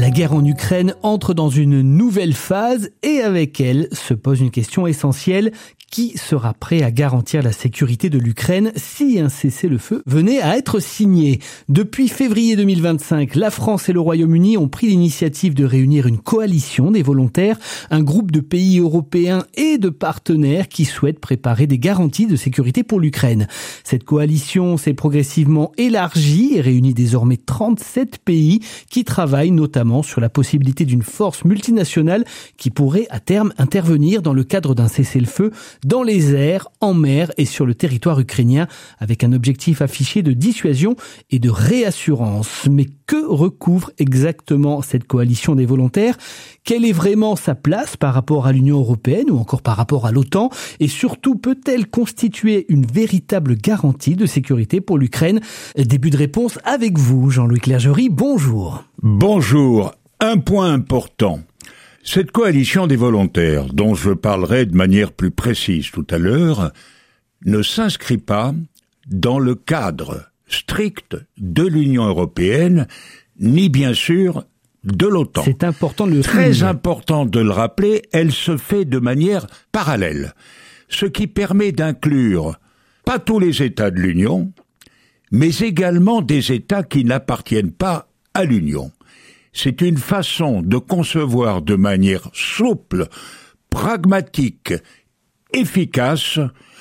La guerre en Ukraine entre dans une nouvelle phase et avec elle se pose une question essentielle. Qui sera prêt à garantir la sécurité de l'Ukraine si un cessez-le-feu venait à être signé? Depuis février 2025, la France et le Royaume-Uni ont pris l'initiative de réunir une coalition des volontaires, un groupe de pays européens et de partenaires qui souhaitent préparer des garanties de sécurité pour l'Ukraine. Cette coalition s'est progressivement élargie et réunit désormais 37 pays qui travaillent notamment sur la possibilité d'une force multinationale qui pourrait à terme intervenir dans le cadre d'un cessez-le-feu dans les airs, en mer et sur le territoire ukrainien, avec un objectif affiché de dissuasion et de réassurance. Mais que recouvre exactement cette coalition des volontaires? Quelle est vraiment sa place par rapport à l'Union européenne ou encore par rapport à l'OTAN? Et surtout, peut-elle constituer une véritable garantie de sécurité pour l'Ukraine? Début de réponse avec vous, Jean-Louis Clergerie. Bonjour. Bonjour. Un point important. Cette coalition des volontaires, dont je parlerai de manière plus précise tout à l'heure, ne s'inscrit pas dans le cadre strict de l'Union européenne, ni bien sûr de l'OTAN. C'est important de le souligner. Très souligner. important de le rappeler, elle se fait de manière parallèle, ce qui permet d'inclure pas tous les États de l'Union, mais également des États qui n'appartiennent pas à l'Union. C'est une façon de concevoir de manière souple, pragmatique, efficace,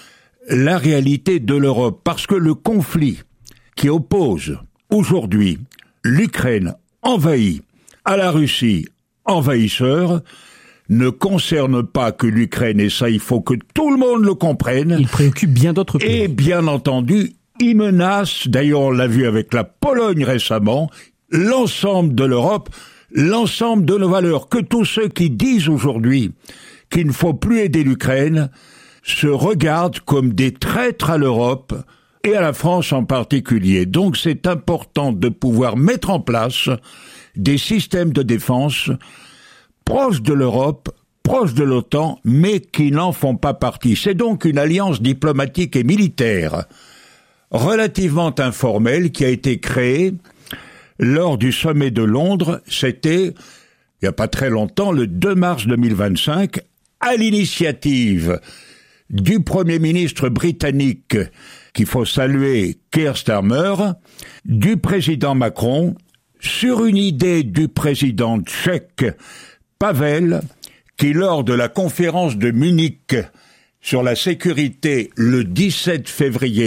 la réalité de l'Europe. Parce que le conflit qui oppose aujourd'hui l'Ukraine envahie à la Russie envahisseur ne concerne pas que l'Ukraine, et ça il faut que tout le monde le comprenne. Il préoccupe bien d'autres pays. Et bien entendu, il menace, d'ailleurs on l'a vu avec la Pologne récemment, l'ensemble de l'Europe, l'ensemble de nos valeurs, que tous ceux qui disent aujourd'hui qu'il ne faut plus aider l'Ukraine se regardent comme des traîtres à l'Europe et à la France en particulier. Donc c'est important de pouvoir mettre en place des systèmes de défense proches de l'Europe, proches de l'OTAN, mais qui n'en font pas partie. C'est donc une alliance diplomatique et militaire relativement informelle qui a été créée lors du sommet de Londres. C'était, il n'y a pas très longtemps, le 2 mars 2025, à l'initiative du Premier ministre britannique, qu'il faut saluer, Keir Starmer, du président Macron, sur une idée du président tchèque, Pavel, qui lors de la conférence de Munich sur la sécurité le 17 février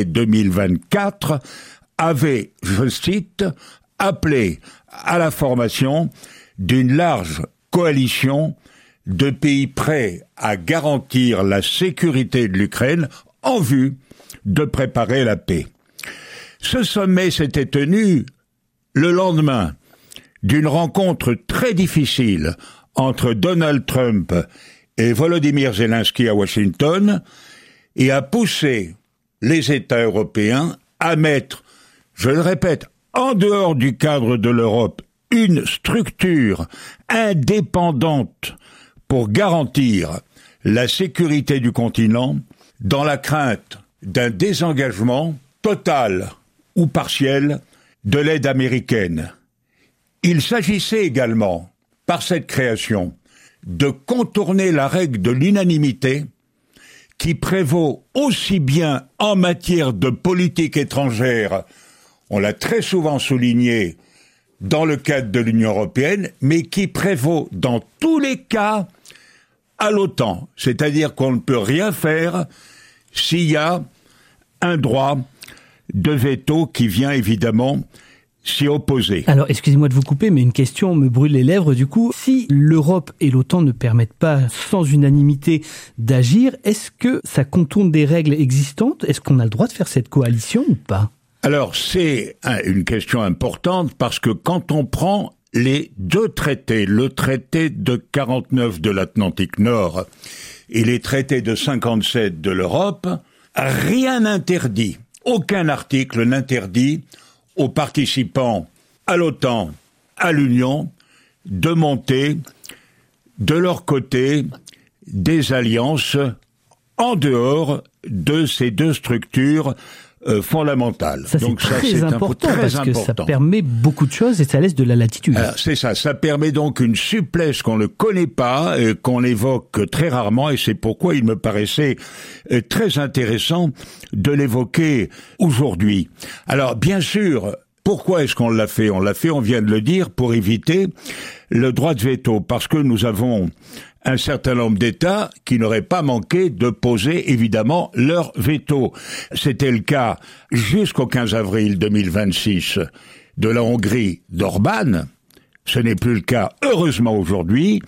2024, avait, je cite, appelé à la formation d'une large coalition de pays prêts à garantir la sécurité de l'Ukraine en vue de préparer la paix. Ce sommet s'était tenu le lendemain d'une rencontre très difficile entre Donald Trump et Volodymyr Zelensky à Washington et a poussé les États européens à mettre, je le répète, en dehors du cadre de l'Europe, une structure indépendante pour garantir la sécurité du continent dans la crainte d'un désengagement total ou partiel de l'aide américaine. Il s'agissait également, par cette création, de contourner la règle de l'unanimité qui prévaut aussi bien en matière de politique étrangère, on l'a très souvent souligné dans le cadre de l'Union européenne, mais qui prévaut dans tous les cas à l'OTAN. C'est-à-dire qu'on ne peut rien faire s'il y a un droit de veto qui vient évidemment s'y opposer. Alors, excusez-moi de vous couper, mais une question me brûle les lèvres du coup. Si l'Europe et l'OTAN ne permettent pas, sans unanimité, d'agir, est-ce que ça contourne des règles existantes? Est-ce qu'on a le droit de faire cette coalition ou pas? Alors, c'est une question importante parce que quand on prend les deux traités, le traité de 49 de l'Atlantique Nord et les traités de 57 de l'Europe, rien n'interdit, aucun article n'interdit aux participants à l'OTAN, à l'Union, de monter de leur côté des alliances en dehors de ces deux structures fondamentale. Ça, donc c'est ça, très c'est important très parce important. que ça permet beaucoup de choses et ça laisse de la latitude. Alors, c'est ça. Ça permet donc une souplesse qu'on ne connaît pas, qu'on évoque très rarement, et c'est pourquoi il me paraissait très intéressant de l'évoquer aujourd'hui. Alors, bien sûr, pourquoi est-ce qu'on l'a fait ? On l'a fait, on vient de le dire, pour éviter le droit de veto, parce que nous avons un certain nombre d'États qui n'auraient pas manqué de poser, évidemment, leur veto. C'était le cas jusqu'au 15 avril 2026 de la Hongrie d'Orbán. Ce n'est plus le cas, heureusement, aujourd'hui.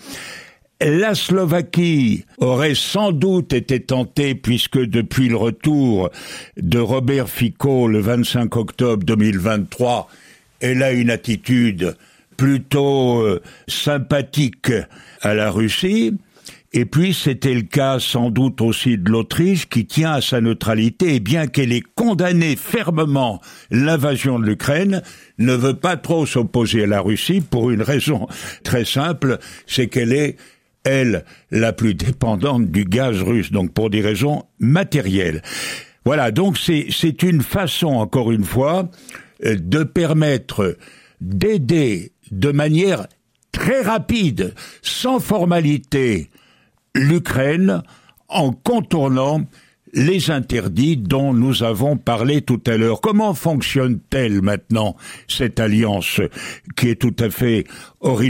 La Slovaquie aurait sans doute été tentée, puisque depuis le retour de Robert Fico le 25 octobre 2023, elle a une attitude plutôt sympathique à la Russie. Et puis c'était le cas sans doute aussi de l'Autriche, qui tient à sa neutralité, et bien qu'elle ait condamné fermement l'invasion de l'Ukraine, ne veut pas trop s'opposer à la Russie pour une raison très simple, c'est qu'elle est, elle, la plus dépendante du gaz russe, donc pour des raisons matérielles. Voilà, donc c'est une façon, encore une fois, de permettre d'aider de manière très rapide, sans formalité, l'Ukraine en contournant les interdits dont nous avons parlé tout à l'heure. Comment fonctionne-t-elle maintenant, cette alliance qui est tout à fait originale ?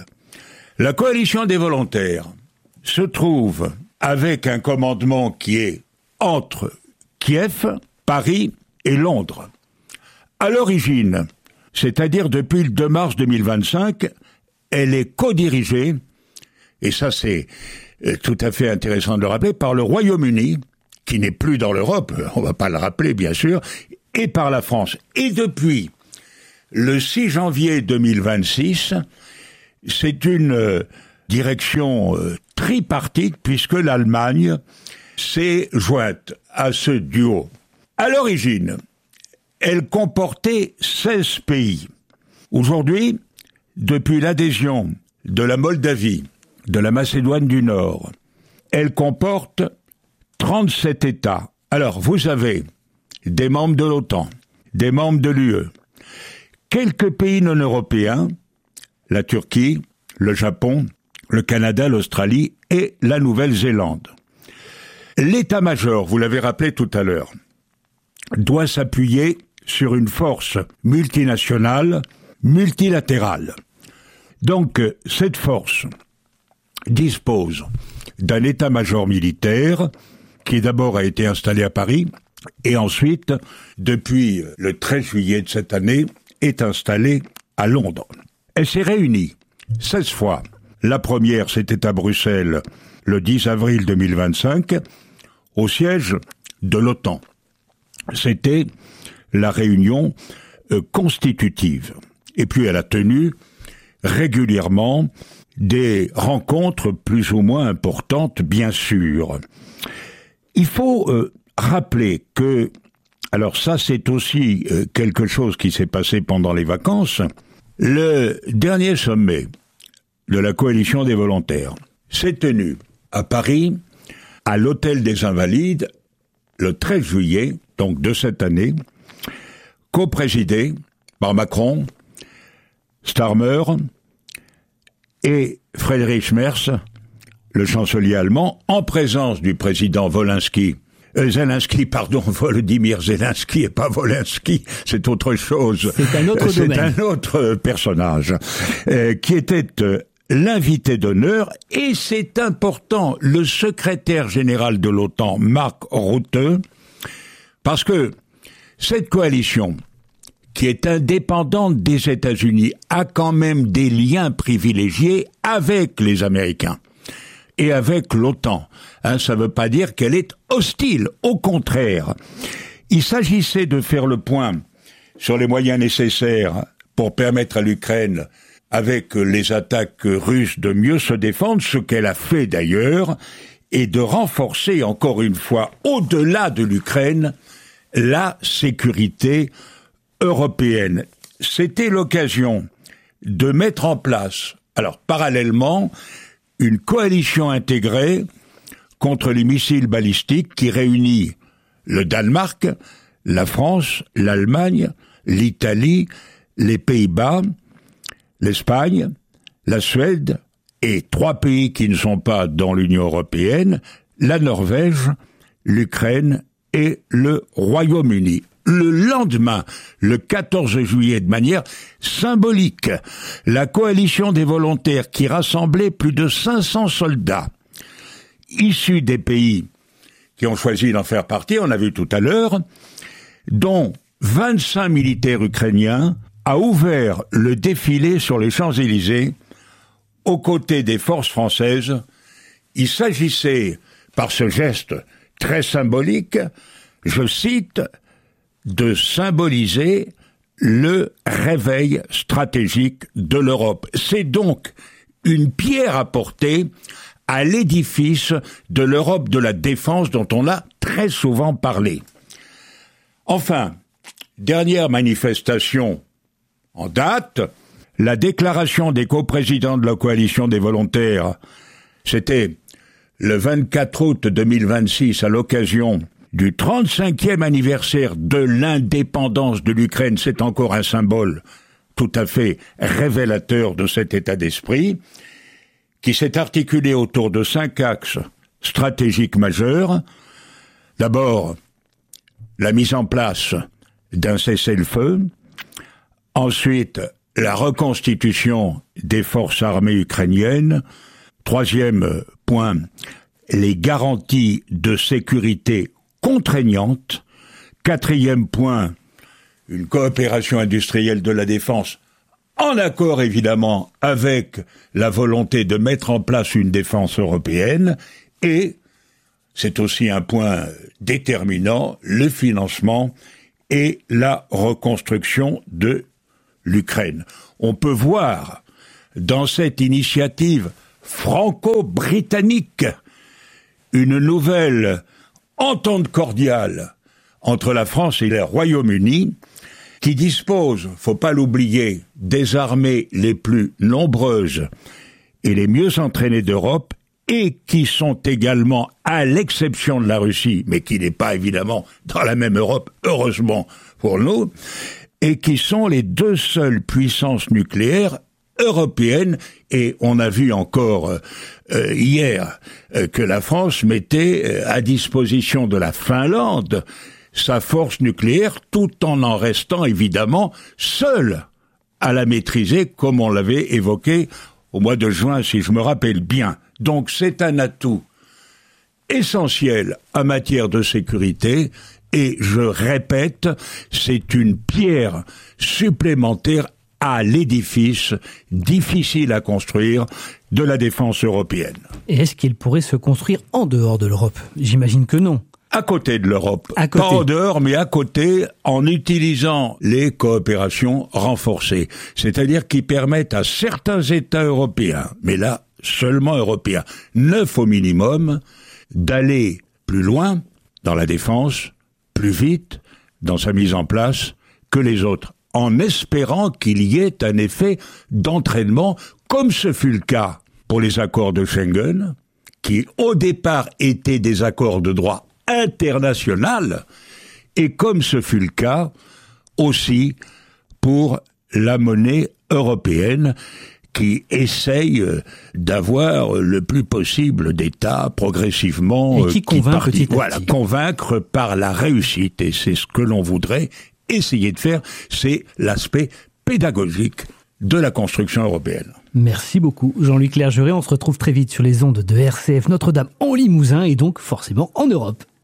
La coalition des volontaires se trouve avec un commandement qui est entre Kiev, Paris et Londres. À l'origine, c'est-à-dire depuis le 2 mars 2025, elle est co-dirigée, et ça c'est tout à fait intéressant de le rappeler, par le Royaume-Uni, qui n'est plus dans l'Europe, on ne va pas le rappeler bien sûr, et par la France. Et depuis le 6 janvier 2026, c'est une direction tripartite, puisque l'Allemagne s'est jointe à ce duo. À l'origine, elle comportait 16 pays. Aujourd'hui, depuis l'adhésion de la Moldavie, de la Macédoine du Nord, elle comporte 37 États. Alors, vous avez des membres de l'OTAN, des membres de l'UE, quelques pays non européens, la Turquie, le Japon, le Canada, l'Australie et la Nouvelle-Zélande. L'état-major, vous l'avez rappelé tout à l'heure, doit s'appuyer sur une force multinationale, multilatérale. Donc, cette force dispose d'un état-major militaire qui d'abord a été installé à Paris et ensuite, depuis le 13 juillet de cette année, est installé à Londres. Elle s'est réunie 16 fois. La première, c'était à Bruxelles le 10 avril 2025, au siège de l'OTAN. C'était la réunion constitutive. Et puis elle a tenu régulièrement des rencontres plus ou moins importantes, bien sûr. Il faut rappeler que, alors ça c'est aussi quelque chose qui s'est passé pendant les vacances, le dernier sommet de la coalition des volontaires s'est tenu à Paris, à l'Hôtel des Invalides, le 13 juillet, donc de cette année, co-présidé par Macron, Starmer et Friedrich Merz, le chancelier allemand, en présence du président Volodymyr Zelensky et pas Volensky, c'est autre chose. C'est un autre domaine. C'est un autre personnage qui était l'invité d'honneur, et c'est important, le secrétaire général de l'OTAN, Mark Rutte, parce que cette coalition, qui est indépendante des États-Unis, a quand même des liens privilégiés avec les Américains et avec l'OTAN. Ça ne veut pas dire qu'elle est hostile, au contraire. Il s'agissait de faire le point sur les moyens nécessaires pour permettre à l'Ukraine, avec les attaques russes, de mieux se défendre, ce qu'elle a fait d'ailleurs, et de renforcer encore une fois, au-delà de l'Ukraine, la sécurité européenne. C'était l'occasion de mettre en place, alors parallèlement, une coalition intégrée contre les missiles balistiques qui réunit le Danemark, la France, l'Allemagne, l'Italie, les Pays-Bas, l'Espagne, la Suède et 3 pays qui ne sont pas dans l'Union européenne, la Norvège, l'Ukraine et le Royaume-Uni. Le lendemain, le 14 juillet, de manière symbolique, la coalition des volontaires qui rassemblait plus de 500 soldats issus des pays qui ont choisi d'en faire partie, on a vu tout à l'heure, dont 25 militaires ukrainiens, a ouvert le défilé sur les Champs-Élysées aux côtés des forces françaises. Il s'agissait, par ce geste très symbolique, je cite, de symboliser le réveil stratégique de l'Europe. C'est donc une pierre apportée à l'édifice de l'Europe de la défense dont on a très souvent parlé. Enfin, dernière manifestation en date, la déclaration des coprésidents de la coalition des volontaires, c'était le 24 août 2026 à l'occasion du 35e anniversaire de l'indépendance de l'Ukraine. C'est encore un symbole tout à fait révélateur de cet état d'esprit, qui s'est articulé autour de 5 axes stratégiques majeurs. D'abord, la mise en place d'un cessez-le-feu. Ensuite, la reconstitution des forces armées ukrainiennes. 3e point, les garanties de sécurité contraignantes. 4e point, une coopération industrielle de la défense en accord évidemment avec la volonté de mettre en place une défense européenne. Et c'est aussi un point déterminant, le financement et la reconstruction de l'Ukraine. On peut voir dans cette initiative franco-britannique une nouvelle entente cordiale entre la France et le Royaume-Uni, qui dispose, faut pas l'oublier, des armées les plus nombreuses et les mieux entraînées d'Europe, et qui sont également, à l'exception de la Russie, mais qui n'est pas évidemment dans la même Europe, heureusement pour nous, et qui sont les 2 seules puissances nucléaires européennes. Et on a vu encore hier que la France mettait à disposition de la Finlande sa force nucléaire, tout en restant évidemment seule à la maîtriser, comme on l'avait évoqué au mois de juin, si je me rappelle bien. Donc c'est un atout essentiel en matière de sécurité, et je répète, c'est une pierre supplémentaire à l'édifice difficile à construire de la défense européenne. Et est-ce qu'il pourrait se construire en dehors de l'Europe ? J'imagine que non. À côté de l'Europe. Pas en dehors, mais à côté, en utilisant les coopérations renforcées. C'est-à-dire qui permettent à certains États européens, mais là, seulement européens, 9 au minimum, d'aller plus loin dans la défense, plus vite dans sa mise en place que les autres, en espérant qu'il y ait un effet d'entraînement, comme ce fut le cas pour les accords de Schengen, qui au départ étaient des accords de droit international, et comme ce fut le cas aussi pour la monnaie européenne, qui essaye d'avoir le plus possible d'États progressivement, et qui convainc petit à petit. Voilà, convaincre par la réussite, et c'est ce que l'on voudrait essayer de faire, c'est l'aspect pédagogique de la construction européenne. Merci beaucoup Jean-Luc Clergeret, on se retrouve très vite sur les ondes de RCF Notre-Dame en Limousin et donc forcément en Europe.